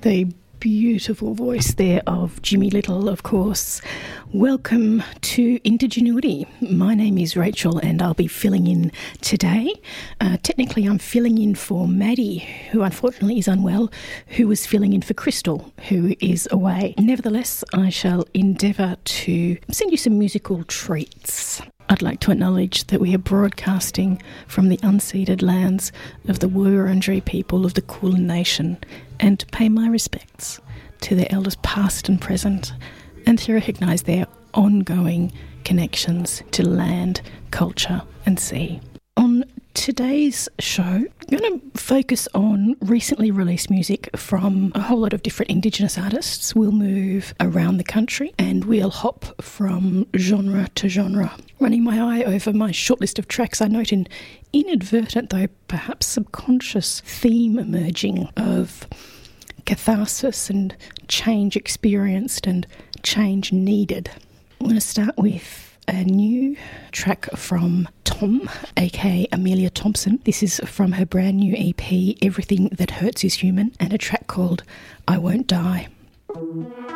The beautiful voice there of Jimmy Little, of course. Welcome to Indigenuity. My name is Rachel and I'll be filling in today. Technically, I'm filling in for Maddie, who unfortunately is unwell, who was filling in for Crystal, who is away. Nevertheless, I shall endeavour to send you some musical treats. I'd like to acknowledge that we are broadcasting from the unceded lands of the Wurundjeri people of the Kulin Nation, and to pay my respects to their elders past and present, and to recognise their ongoing connections to land, culture and sea. On today's show, I'm going to focus on recently released music from a whole lot of different Indigenous artists. We'll move around the country and we'll hop from genre to genre. Running my eye over my short list of tracks, I note an inadvertent, though perhaps subconscious, theme emerging of catharsis and change experienced and change needed. I'm going to start with a new track from Tom, aka Amelia Thompson. This is from her brand new EP, Everything That Hurts Is Human, and a track called I Won't Die.